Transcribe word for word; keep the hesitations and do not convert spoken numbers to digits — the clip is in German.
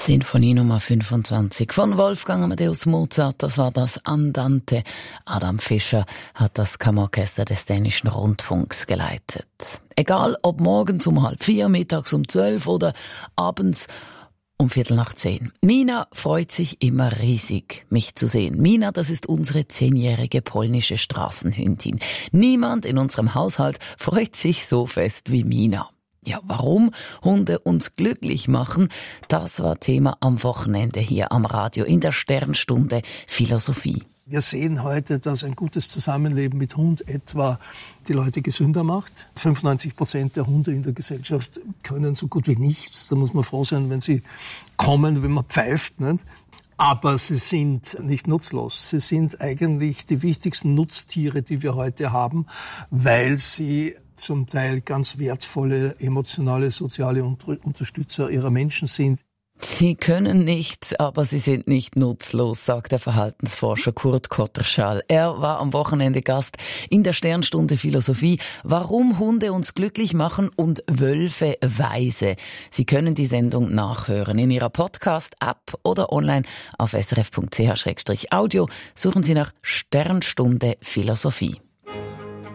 Sinfonie Nummer fünfundzwanzig von Wolfgang Amadeus Mozart, das war das Andante. Adam Fischer hat das Kammerorchester des Dänischen Rundfunks geleitet. Egal ob morgens um halb vier, mittags um zwölf oder abends um viertel nach zehn. Mina freut sich immer riesig, mich zu sehen. Mina, das ist unsere zehnjährige polnische Straßenhündin. Niemand in unserem Haushalt freut sich so fest wie Mina. Ja, warum Hunde uns glücklich machen, das war Thema am Wochenende hier am Radio in der Sternstunde Philosophie. Wir sehen heute, dass ein gutes Zusammenleben mit Hund etwa die Leute gesünder macht. fünfundneunzig Prozent der Hunde in der Gesellschaft können so gut wie nichts. Da muss man froh sein, wenn sie kommen, wenn man pfeift, nicht? Aber sie sind nicht nutzlos. Sie sind eigentlich die wichtigsten Nutztiere, die wir heute haben, weil sie zum Teil ganz wertvolle, emotionale, soziale Unterstützer ihrer Menschen sind. Sie können nichts, aber sie sind nicht nutzlos, sagt der Verhaltensforscher Kurt Kotterschall. Er war am Wochenende Gast in der Sternstunde Philosophie. Warum Hunde uns glücklich machen und Wölfe weise. Sie können die Sendung nachhören in Ihrer Podcast-App oder online auf s r f punkt c h slash audio. Suchen Sie nach Sternstunde Philosophie.